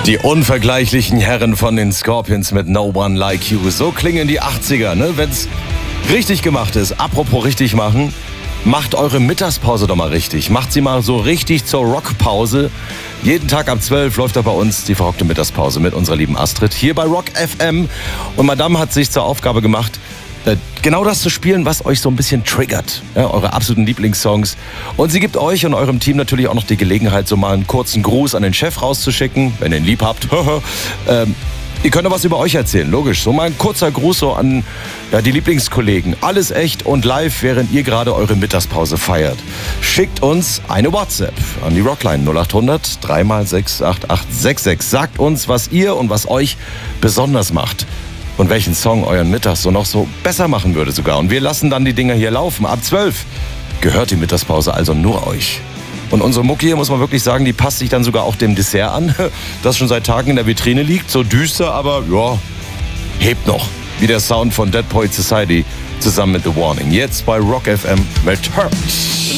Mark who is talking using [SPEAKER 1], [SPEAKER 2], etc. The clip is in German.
[SPEAKER 1] Die unvergleichlichen Herren von den Scorpions mit No One Like You. So klingen die 80er, ne? Wenn's richtig gemacht ist. Apropos richtig machen, macht eure Mittagspause doch mal richtig. Macht sie mal so richtig zur Rockpause. Jeden Tag ab 12 läuft da bei uns die verrockte Mittagspause mit unserer lieben Astrid hier bei Rock FM. Und Madame hat sich zur Aufgabe gemacht, genau das zu spielen, was euch so ein bisschen triggert. Ja, eure absoluten Lieblingssongs. Und sie gibt euch und eurem Team natürlich auch noch die Gelegenheit, so mal einen kurzen Gruß an den Chef rauszuschicken, wenn ihr ihn lieb habt. Ihr könnt doch was über euch erzählen, logisch. So mal ein kurzer Gruß so an die Lieblingskollegen. Alles echt und live, während ihr gerade eure Mittagspause feiert. Schickt uns eine WhatsApp an die Rockline 0800 3x68866. Sagt uns, was ihr und was euch besonders macht. Und welchen Song euren Mittags so noch so besser machen würde sogar. Und wir lassen dann die Dinger hier laufen. Ab 12 gehört die Mittagspause also nur euch. Und unsere Mucki hier, muss man wirklich sagen, die passt sich dann sogar auch dem Dessert an, das schon seit Tagen in der Vitrine liegt. So düster, aber ja, hebt noch. Wie der Sound von Dead Poets Society zusammen mit The Warning. Jetzt bei Rock FM mit Hurt.